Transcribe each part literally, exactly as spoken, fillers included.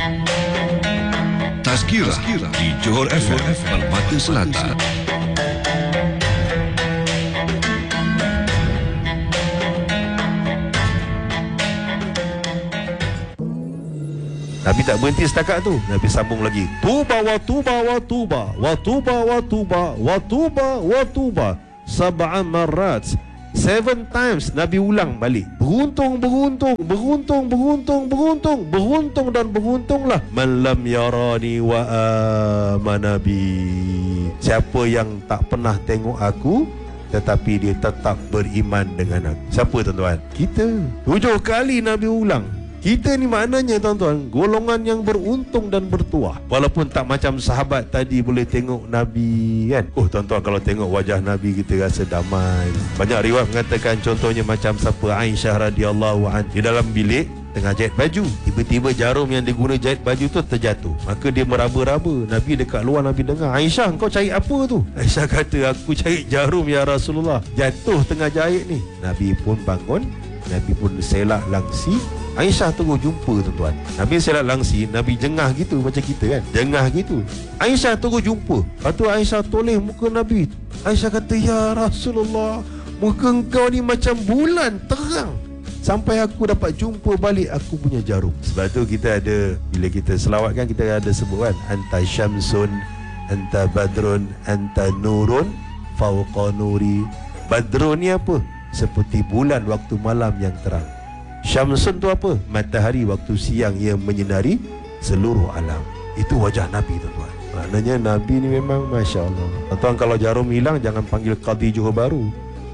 Tazkirah di Johor F M, Permata Selatan. Nabi tak berhenti setakat tu. Nabi sambung lagi. Tuba wa tuba wa tuba wa tuba wa tuba wa tuba wa tuba sab'an marrat. Seven times Nabi ulang balik. Beruntung, beruntung, beruntung, beruntung, beruntung, beruntung dan beruntunglah man lam yarani wa amana bi. Siapa yang tak pernah tengok aku tetapi dia tetap beriman dengan aku. Siapa tuan-tuan? Kita. Tujuh kali Nabi ulang. Kita ni maknanya tuan-tuan, golongan yang beruntung dan bertuah. Walaupun tak macam sahabat tadi boleh tengok Nabi kan. Oh tuan-tuan, kalau tengok wajah Nabi kita rasa damai. Banyak riwayat mengatakan contohnya macam siapa, Aisyah radhiyallahu anha di dalam bilik tengah jahit baju. Tiba-tiba jarum yang diguna jahit baju tu terjatuh. Maka dia meraba-raba. Nabi dekat luar, Nabi dengar, Aisyah kau cari apa tu? Aisyah kata, aku cari jarum ya Rasulullah, jatuh tengah jahit ni. Nabi pun bangun, Nabi pun selak langsi. Aisyah terus jumpa tuan-tuan. Nabi selak langsi, Nabi jengah gitu macam kita kan, jengah gitu. Aisyah terus jumpa. Lepas tu Aisyah toleh muka Nabi. Aisyah kata, ya Rasulullah, muka engkau ni macam bulan terang. Sampai aku dapat jumpa balik aku punya jarum. Sebab tu kita ada, bila kita selawat kan, kita ada sebut kan, anta syamsun, anta badrun, anta nurun fauqa nuri. Badrun ni apa? Seperti bulan waktu malam yang terang. Syamsun tu apa? Matahari waktu siang yang menyinari seluruh alam. Itu wajah Nabi tuan-tuan. Maknanya Nabi ni memang Masya Allah. Tuan-tuan, kalau jarum hilang jangan panggil Qadi Johor Bahru.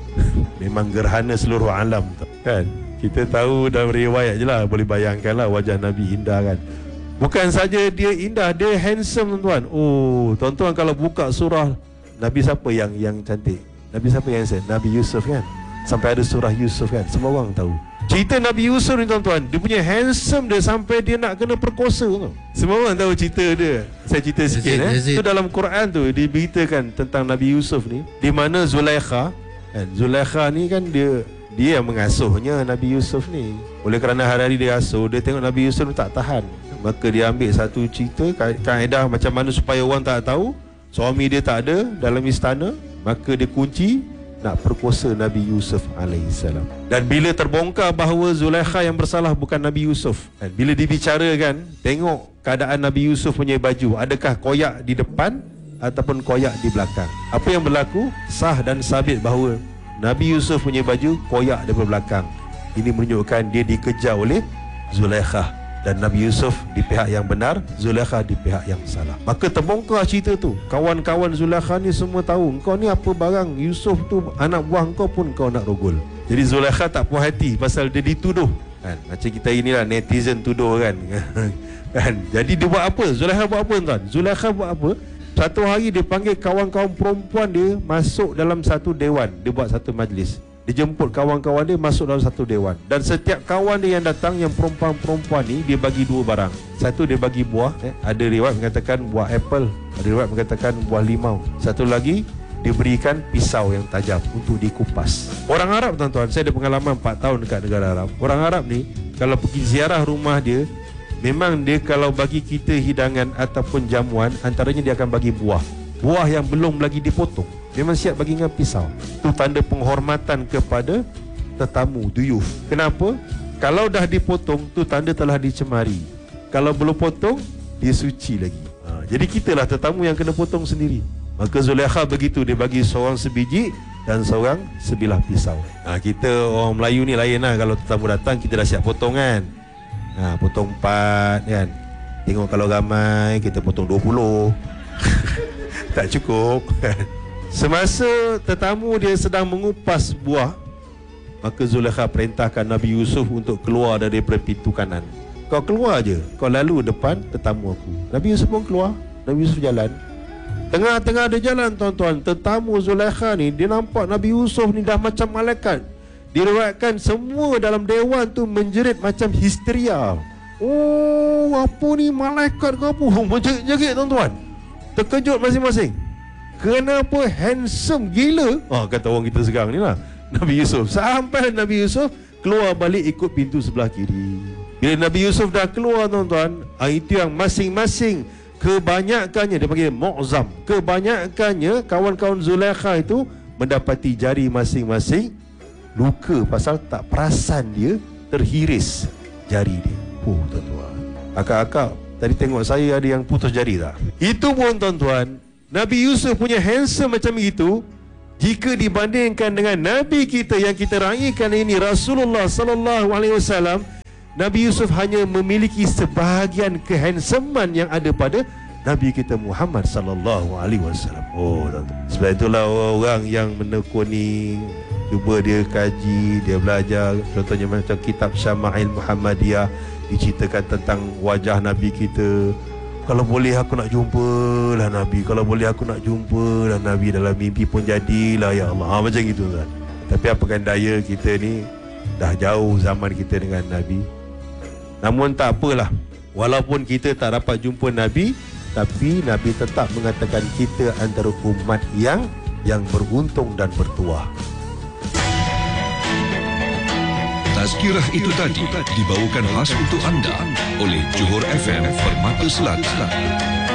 Memang gerhana seluruh alam kan. Kita tahu dalam riwayat je lah, boleh bayangkan lah wajah Nabi indah kan. Bukan saja dia indah, dia handsome tuan-tuan. Oh tuan-tuan, kalau buka surah Nabi siapa yang yang cantik? Nabi siapa yang handsome? Nabi Yusuf kan. Sampai ada surah Yusuf kan, semua orang tahu. Cerita Nabi Yusuf ni tuan-tuan, dia punya handsome dia sampai dia nak kena perkosa tau. Semua orang tahu cerita dia. Saya cerita sikit eh. Itu dalam Quran tu diberitakan tentang Nabi Yusuf ni, di mana Zulaikha kan, Zulaikha ni kan dia dia yang mengasuhnya Nabi Yusuf ni. Oleh kerana hari-hari dia asuh, dia tengok Nabi Yusuf tak tahan. Maka dia ambil satu cerita kaedah macam mana supaya orang tak tahu suami dia tak ada dalam istana, maka dia kunci nak perkosa Nabi Yusuf alaihissalam. Dan bila terbongkar bahawa Zulaikha yang bersalah bukan Nabi Yusuf, dan bila dibicarakan, tengok keadaan Nabi Yusuf punya baju, adakah koyak di depan ataupun koyak di belakang. Apa yang berlaku? Sah dan sabit bahawa Nabi Yusuf punya baju koyak daripada belakang. Ini menunjukkan dia dikejar oleh Zulaikha, dan Nabi Yusuf di pihak yang benar, Zulaikha di pihak yang salah. Maka terbongkar cerita tu. Kawan-kawan Zulaikha ni semua tahu, engkau ni apa barang, Yusuf tu anak buah engkau pun kau nak rogol. Jadi Zulaikha tak puas hati pasal dia dituduh kan. Macam kita inilah netizen tuduh kan. Kan. Jadi dia buat apa? Zulaikha buat apa tuan? Zulaikha buat apa? Satu hari dia panggil kawan-kawan perempuan dia masuk dalam satu dewan. Dia buat satu majlis. Dia jemput kawan-kawan dia masuk dalam satu dewan. Dan setiap kawan dia yang datang, yang perempuan-perempuan ni, dia bagi dua barang. Satu dia bagi buah, eh, ada riwayat mengatakan buah apple, ada riwayat mengatakan buah limau. Satu lagi dia berikan pisau yang tajam untuk dikupas. Orang Arab tuan-tuan, saya ada pengalaman empat tahun dekat negara Arab. Orang Arab ni kalau pergi ziarah rumah dia, memang dia kalau bagi kita hidangan ataupun jamuan, antaranya dia akan bagi buah. Buah yang belum lagi dipotong, memang siap bagi dengan pisau. Itu tanda penghormatan kepada tetamu, duyuf. Kenapa? Kalau dah dipotong, tu tanda telah dicemari. Kalau belum potong, dia suci lagi. ha, Jadi kita lah tetamu yang kena potong sendiri. Maka Zulaikha begitu, dia bagi seorang sebiji dan seorang sebilah pisau. ha, Kita orang Melayu ni lain lah. Kalau tetamu datang, kita dah siap potong kan. ha, Potong empat kan. Tengok kalau ramai, kita potong dua puluh. Tak cukup. Semasa tetamu dia sedang mengupas buah, maka Zulaikha perintahkan Nabi Yusuf untuk keluar dari pintu kanan. Kau keluar je, kau lalu depan tetamu aku. Nabi Yusuf pun keluar. Nabi Yusuf jalan. Tengah-tengah dia jalan tuan-tuan, tetamu Zulaikha ni, dia nampak Nabi Yusuf ni dah macam malaikat. Diriwayatkan semua dalam dewan tu menjerit macam histeria. Oh, apa ni malaikat ke apa? Menjerit-jerit tuan-tuan. Terkejut masing-masing. Kenapa handsome gila? Oh, kata orang kita sekarang ni lah, Nabi Yusuf. Sampai Nabi Yusuf keluar balik ikut pintu sebelah kiri. Bila Nabi Yusuf dah keluar tuan-tuan, ah, itu yang masing-masing kebanyakannya, dia panggil mu'zam, kebanyakannya kawan-kawan Zulaikha itu mendapati jari masing-masing luka pasal tak perasan dia terhiris jari dia. Oh tuan-tuan, akak-akak tadi tengok saya ada yang putus jari tak? Itu pun tuan-tuan, Nabi Yusuf punya handsome macam itu, jika dibandingkan dengan Nabi kita yang kita raikan ini, Rasulullah sallallahu alaihi wasallam, Nabi Yusuf hanya memiliki sebahagian kehandsoman yang ada pada Nabi kita Muhammad sallallahu alaihi wasallam. Oh, tuan-tuan. Sebab itulah orang yang menekuni, cuba dia kaji, dia belajar, contohnya macam kitab Syama'il Muhammadiyah, diceritakan tentang wajah Nabi kita. Kalau boleh aku nak jumpa lah Nabi, kalau boleh aku nak jumpa lah Nabi, dalam mimpi pun jadilah ya Allah. Ha, macam gitu kan. Tapi apakan daya, kita ni dah jauh zaman kita dengan Nabi. Namun tak apalah, walaupun kita tak dapat jumpa Nabi, tapi Nabi tetap mengatakan kita antara umat yang yang beruntung dan bertuah. Tazkirah itu tadi dibawakan khas untuk anda oleh Johor F M Permata Selatan.